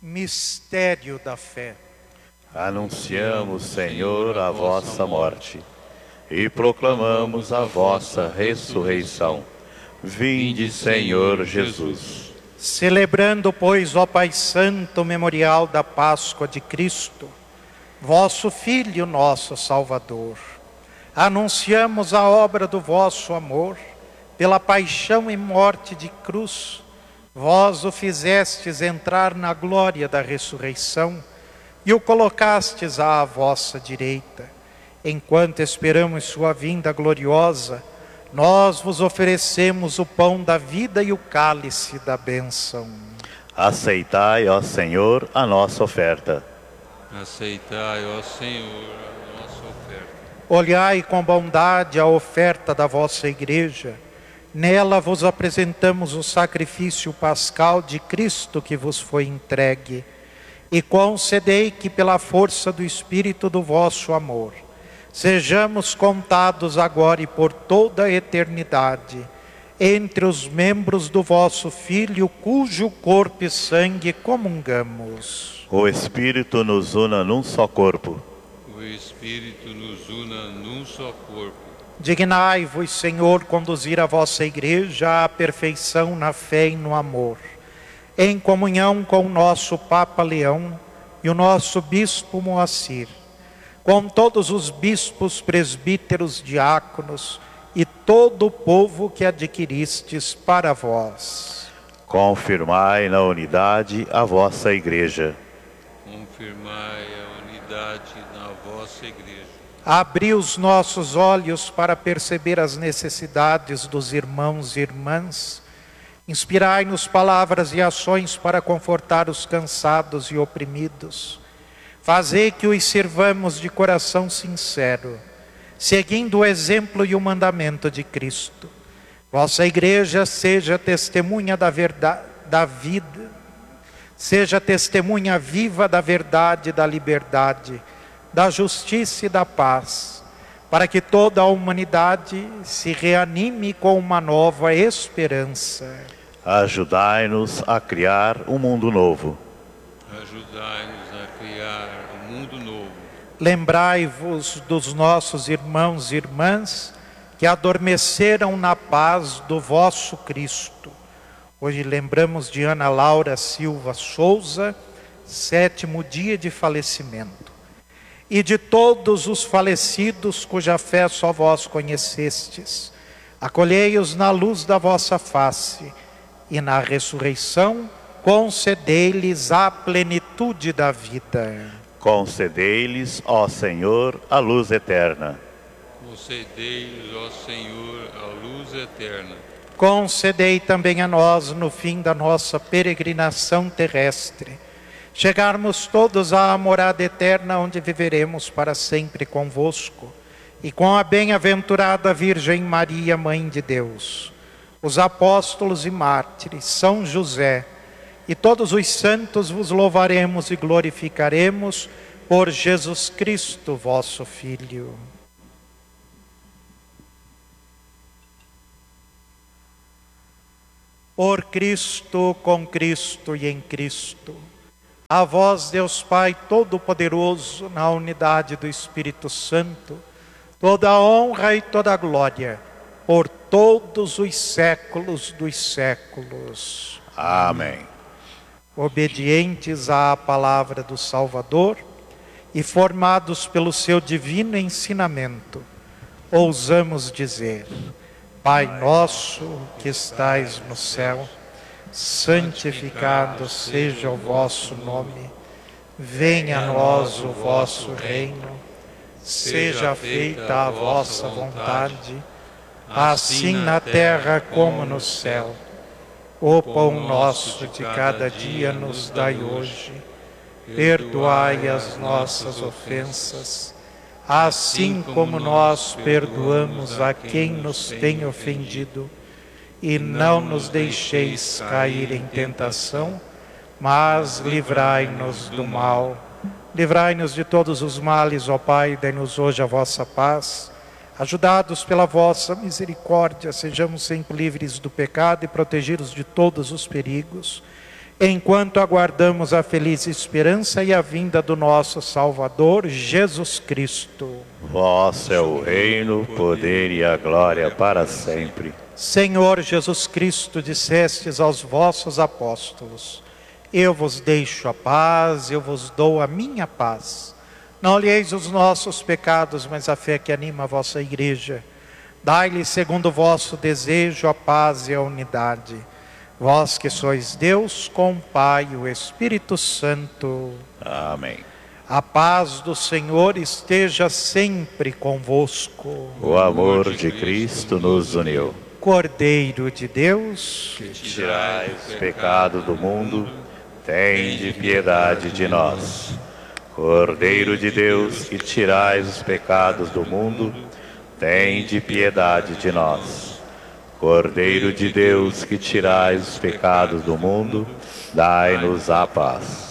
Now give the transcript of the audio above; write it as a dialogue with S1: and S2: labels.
S1: Mistério da fé.
S2: Anunciamos, Senhor, a vossa morte e proclamamos a vossa ressurreição. Vinde, Senhor Jesus.
S1: Celebrando, pois, ó Pai Santo, o memorial da Páscoa de Cristo, vosso Filho, nosso Salvador, anunciamos a obra do vosso amor, pela paixão e morte de cruz. Vós o fizestes entrar na glória da ressurreição e o colocastes à vossa direita. Enquanto esperamos sua vinda gloriosa, nós vos oferecemos o pão da vida e o cálice da bênção.
S2: Aceitai, ó Senhor, a nossa oferta.
S3: Aceitai, ó Senhor, a nossa oferta.
S1: Olhai com bondade a oferta da vossa Igreja. Nela vos apresentamos o sacrifício pascal de Cristo que vos foi entregue. E concedei que, pela força do Espírito do vosso amor, sejamos contados agora e por toda a eternidade entre os membros do vosso Filho, cujo corpo e sangue comungamos.
S2: O Espírito nos una num só corpo.
S3: O Espírito nos una num só corpo.
S1: Dignai-vos, Senhor, conduzir a vossa Igreja à perfeição na fé e no amor, em comunhão com o nosso Papa Leão e o nosso Bispo Moacir, com todos os bispos, presbíteros, diáconos e todo o povo que adquiristes para vós.
S2: Confirmai na unidade a vossa Igreja.
S3: Confirmai a unidade na vossa Igreja.
S1: Abri os nossos olhos para perceber as necessidades dos irmãos e irmãs. Inspirai-nos palavras e ações para confortar os cansados e oprimidos. Fazei que os sirvamos de coração sincero, seguindo o exemplo e o mandamento de Cristo. Vossa Igreja seja testemunha da verdade, da vida, seja testemunha viva da verdade e da liberdade, da justiça e da paz, para que toda a humanidade se reanime com uma nova esperança.
S2: Ajudai-nos a criar um mundo novo.
S3: Ajudai-nos a criar um mundo novo.
S1: Lembrai-vos dos nossos irmãos e irmãs que adormeceram na paz do vosso Cristo. Hoje lembramos de Ana Laura Silva Souza, 7º dia de falecimento. E de todos os falecidos cuja fé só vós conhecestes. Acolhei-os na luz da vossa face, e na ressurreição concedei-lhes a plenitude da vida.
S2: Concedei-lhes, ó Senhor, a luz eterna.
S3: Concedei-lhes, ó Senhor, a luz eterna.
S1: Concedei também a nós, no fim da nossa peregrinação terrestre, chegarmos todos à morada eterna, onde viveremos para sempre convosco, e com a bem-aventurada Virgem Maria, Mãe de Deus, os apóstolos e mártires, São José, e todos os santos vos louvaremos e glorificaremos por Jesus Cristo, vosso Filho. Por Cristo, com Cristo e em Cristo. A vós, Deus Pai Todo-Poderoso, na unidade do Espírito Santo, toda a honra e toda a glória, por todos os séculos dos séculos.
S2: Amém.
S1: Obedientes à palavra do Salvador e formados pelo seu divino ensinamento, ousamos dizer: Pai nosso que estais no céu, santificado seja o vosso nome. Venha a nós o vosso reino. Seja feita a vossa vontade, assim na terra como no céu. O pão nosso de cada dia nos dai hoje. Perdoai as nossas ofensas, assim como nós perdoamos a quem nos tem ofendido. E não nos deixeis cair em tentação, mas livrai-nos do mal. Livrai-nos de todos os males, ó Pai, dai-nos hoje a vossa paz. Ajudados pela vossa misericórdia, sejamos sempre livres do pecado e protegidos de todos os perigos. enquanto aguardamos a feliz esperança e a vinda do nosso Salvador, Jesus Cristo.
S2: Vosso é o reino, o poder e a glória para sempre.
S1: Senhor Jesus Cristo, dissestes aos vossos apóstolos: eu vos deixo a paz, eu vos dou a minha paz. Não olheis os nossos pecados, mas a fé que anima a vossa igreja. Dai-lhe, segundo o vosso desejo, a paz e a unidade. Vós que sois Deus, com o Pai e o Espírito Santo.
S2: Amém.
S1: A paz do Senhor esteja sempre convosco.
S2: O amor de Cristo nos uniu.
S1: Cordeiro de Deus,
S2: Que tirais os pecados do mundo, tende piedade de nós. Cordeiro de Deus, que tirais os pecados do mundo, tende piedade de nós. Cordeiro de Deus, que tirais os pecados do mundo, dai-nos a paz.